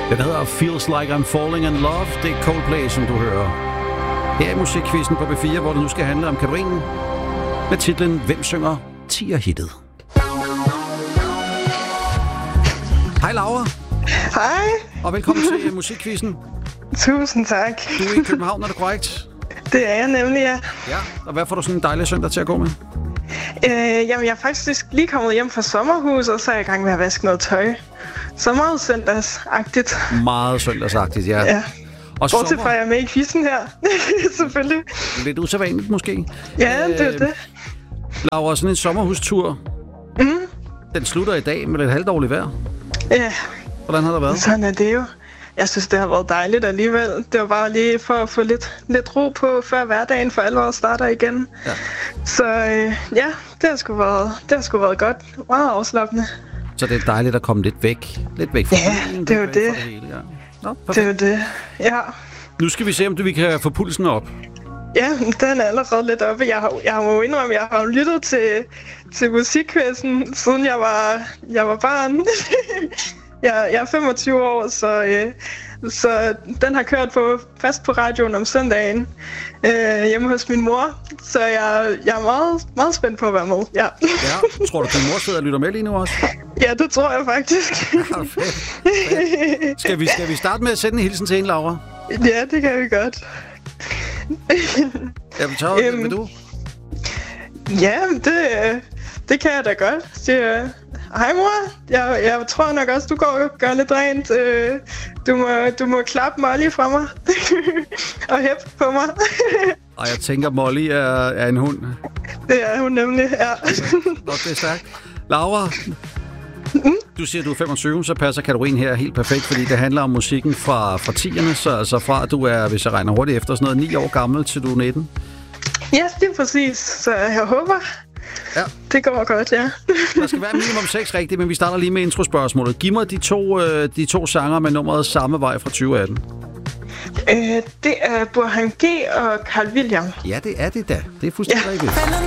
Den hedder Feels Like I'm Falling in Love. Det er Coldplay, som du hører. Her i Musikquizzen på B4, hvor det nu skal handle om Katarina. Med titlen Hvem synger 10'er-hittet? Hej Laura. Hej. Og velkommen til Musikquizzen. Tusind tak. Du er i København, er det korrekt? Det er jeg nemlig, ja. Ja, og hvad får du sådan en dejlig søndag til at gå med? Jamen, jeg er faktisk lige kommet hjem fra sommerhus, og så er jeg i gang med at vaske noget tøj. Så meget søndagsagtigt. Meget søndagsagtigt, ja. Og bortset fra, at jeg er med i quizzen her. Selvfølgelig. Lidt usædvanligt måske. Ja, det er det. Laura, sådan en sommerhustur, den slutter i dag med et halvdårligt vejr. Ja. Hvordan har det været? Sådan er det jo. Jeg synes, det har været dejligt alligevel. Det var bare lige for at få lidt ro på, før hverdagen for alvor starter igen. Ja. Så ja, det har sgu været godt. Meget afslappende. Så det er dejligt at komme lidt væk fra bilen, det er jo det. Det hele, ja. Nå, det er jo det, ja. Nu skal vi se, om vi kan få pulsen op. Ja, den er allerede lidt oppe. Jeg må indrømme, jeg har lyttet til musikquizzen, siden jeg var barn. Jeg er 25 år, så den har kørt fast på radioen om søndagen hjemme hos min mor. Så jeg er meget, meget spændt på at være med. Ja. Ja, tror du, din mor sidder og lytter med lige nu også? Ja, det tror jeg faktisk. Ja, fedt. Skal vi starte med at sende en hilsen til hende, Laura? Ja, det kan vi godt. Vil du? Ja, det kan jeg da godt. Hej mor, jeg tror nok også, du går og gør lidt rent. Du må klappe Molly fra mig og hæppe på mig. Og jeg tænker, Molly er en hund. Det er hun nemlig, ja. Nå, det er stærkt. Laura, du siger, du er 25, så passer kategorien her helt perfekt, fordi det handler om musikken fra 10'erne, så altså fra at du er, hvis jeg regner hurtigt efter, sådan noget 9 år gammel til du er 19. Ja, det er præcis. Så jeg håber, det går godt, ja. Der skal være minimum 6 rigtigt, men vi starter lige med introspørgsmålet. Giv mig de to sanger med nummeret Samme Vej fra 2018. Det er Burhan G og Carl William. Ja, det er det da. Det er fuldstændig rigtigt. Faldet